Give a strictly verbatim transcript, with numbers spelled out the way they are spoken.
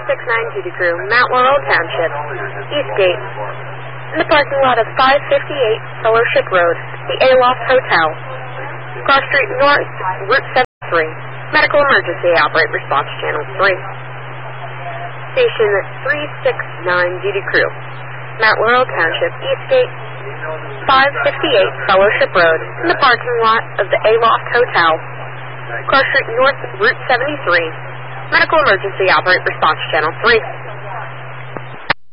sixty-nine Duty Crew, Mount Laurel Township, Eastgate. In the parking lot of five fifty-eight Fellowship Road, the Aloft Hotel. Cross Street North, Route seventy-three. Medical emergency, operate response channel three. Station three sixty-nine Duty Crew, Mount Laurel Township, Eastgate, five fifty-eight Fellowship Road, in the parking lot of the Aloft Hotel. Cross Street North, Route seventy-three. Medical emergency, operate response channel three.